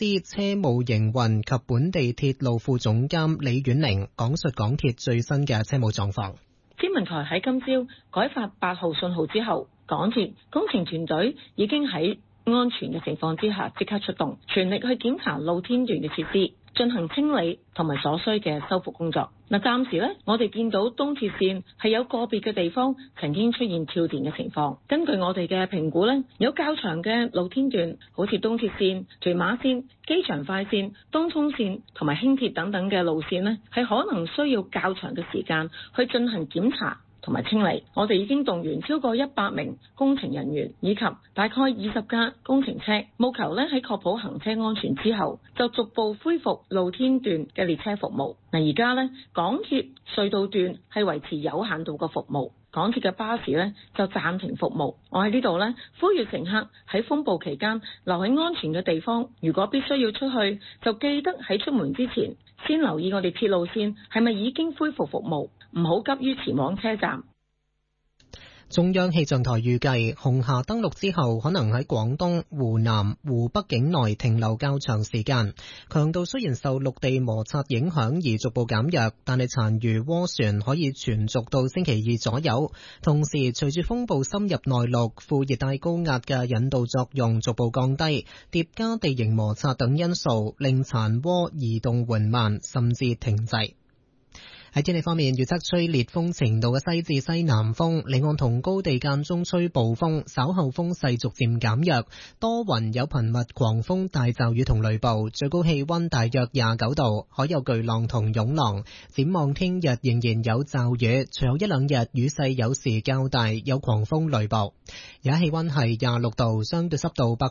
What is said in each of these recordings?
司車務營運及本地鐵路副總監李婉玲講述港鐵最新嘅車務狀況。 天文台喺今朝改發8號信號之後，港鐵工程團隊已經喺安全嘅情況之下即刻出動，全力去檢查露天段嘅設施，進行清理同埋所需嘅修復工作。暫時呢，我哋見到東鐵線係有個別嘅地方曾經出現跳電嘅情況。根據我哋嘅評估呢，有較長嘅露天段，好似東鐵線、屯馬線、機場快線、東涌線同埋輕鐵等等嘅路線呢，係可能需要較長嘅時間去進行檢查同埋清理。我哋已經動員超過100名工程人員以及大概20架工程車，務求咧喺確保行車安全之後，就逐步恢復露天段嘅列車服務。而家咧，港鐵隧道段係維持有限度嘅服務，港鐵嘅巴士咧就暫停服務。我喺呢度咧呼籲乘客喺風暴期間留喺安全嘅地方，如果必須要出去，就記得喺出門之前先留意我哋鐵路線係咪已經恢復服務，唔好急於前往車站。 中央氣象台預計，紅霞登陸之後，可能喺廣東、湖南、湖北境內停留較長時間。強度雖然受陸地摩擦影響而逐步減弱，但係殘餘渦旋可以存續到星期2左右。同時，隨住風暴深入內陸，副熱帶高壓嘅引導作用逐步降低，疊加地形摩擦等因素，令殘渦移動緩慢，甚至停滯。喺天氣方面，預測吹烈風程度嘅西至西南風，離岸同高地間中吹暴風，稍後風勢逐漸減弱，多雲有頻密狂風大驟雨同雷暴，最高氣溫大約29度，海有巨浪同湧浪。展望聽日仍然有驟雨，隨後1-2日雨勢有時較大，有狂風雷暴。而家氣溫係26度，相對濕度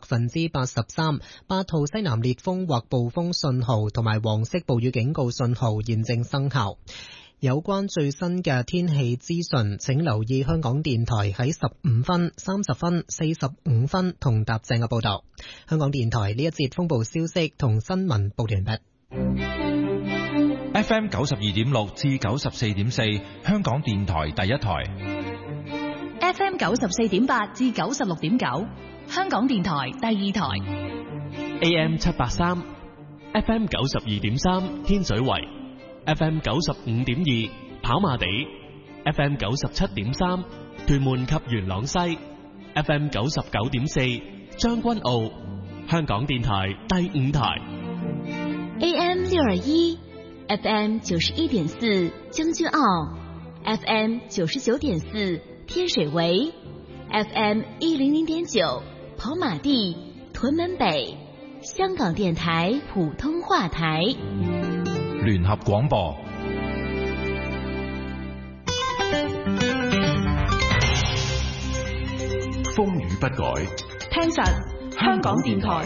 83%，8號西南烈風或暴風信號同埋黃色暴雨警告信號現正生效。有關最新嘅天氣資訊，請留意香港電台喺15分、30分、45分同踏正嘅報道。香港電台呢一節風暴消息同新聞報完畢。 FM 92.6至94.4，香港電台第一台。 FM 94.8至96.9，香港電台第二台。 AM 783 ，FM 92.3，天水圍。FM 95.2跑馬地， FM 97.3屯門及元朗西， FM 99.4將軍澳，香港電台第五台。 AM 621 FM 91.4將軍澳， FM 99.4天水圍， FM 100.9跑馬地屯門北，香港電台普通話台。 聯合廣播，風雨不改， 聽實香港電台。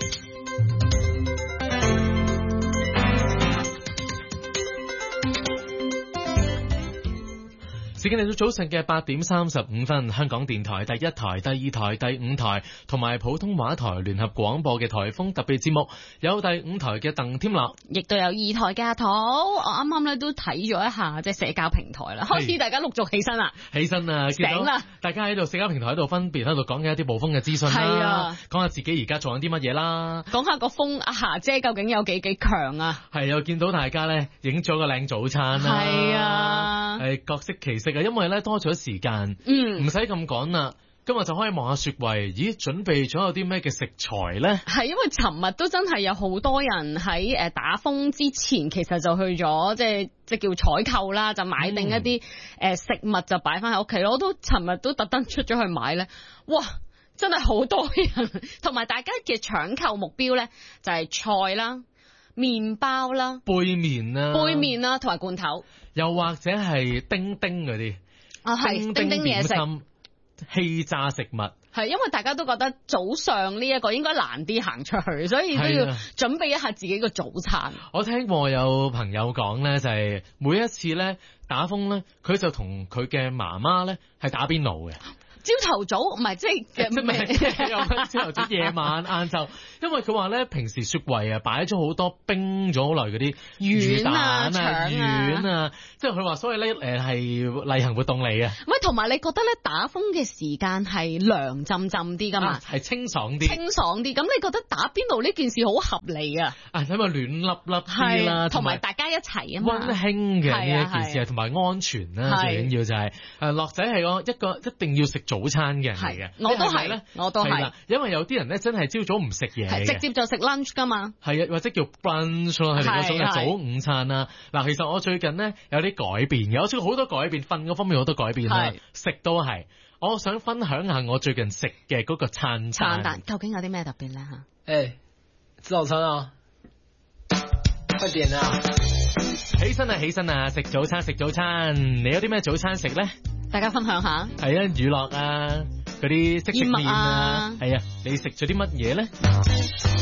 時間嚟到早晨嘅8點35分，香港電台第一台、第二台、第五台同埋普通話台聯合廣播嘅颱風特別節目，有第五台嘅鄧添樂， 亦都有二台嘅阿土。我啱啱咧都睇咗一下即係社交平台啦，開始大家陸續起身啦，醒啦， 大家喺度社交平台喺度分別喺度講緊一啲暴風嘅資訊啦，講下自己而家做緊啲乜嘢啦， 講下個風阿霞姐究竟有幾強啊？ 係又見到大家咧影咗個靚早餐啦， 係啊， 係各式其式。因為咧多咗時間，唔使咁趕啦，今日就可以望下雪櫃，咦，準備咗有啲咩嘅食材呢？係因為尋日都真係有好多人喺打風之前，其實就去咗即叫採購啦，就買定一啲食物就擺翻喺屋企咯。我都尋日都特登出咗去買咧，哇！真係好多人，同埋大家嘅搶購目標咧就係菜啦、麵包啦、 杯麵啦， 同埋罐頭。 又或者係叮叮嗰啲， 叮叮嘢食、 氣炸食物， 係因為大家都覺得早上呢一個應該難啲行出去，所以都要準備一下自己個早餐。 我聽過有朋友講咧，就係每一次咧打風咧，佢就同佢嘅媽媽咧係打邊爐嘅。 朝頭早唔係即係咩？ 有朝頭早、夜晚、晏晝，因為佢話咧平時雪櫃啊擺咗好多冰咗好耐嗰啲魚蛋啊、丸啊，即係佢話所以咧係例行活動嚟嘅。 唔係，同埋你覺得咧打風嘅時間係涼浸浸啲㗎嘛？ 係清爽啲。清爽啲，咁你覺得打邊爐呢件事好合理啊？ 睇下暖粒粒啲啦， 同埋大家一齊啊嘛， 溫馨嘅呢一件事啊，同埋安全啦，最緊要就係樂仔係我一個一定要食早餐嘅人嚟嘅， 我都係咧，我都係， 因為有啲人咧真係朝早唔食嘢嘅， 直接就食 lunch 㗎嘛， 係啊，或者叫 brunch 咯，佢哋嗰種嘅早午餐啦。嗱，其實我最近咧有啲改變嘅，我做好多改變，瞓嗰方面好多改變啦，食都係。我想分享下我最近食嘅嗰個餐單， 究竟有啲咩特別咧嚇？ 吃早餐啊！快點啊！ 起身啊！食早餐，你有啲咩早餐食咧？ 大家分享下。 係啊，乳酪啊，嗰啲即食麵啊，係啊，你食咗啲乜嘢咧？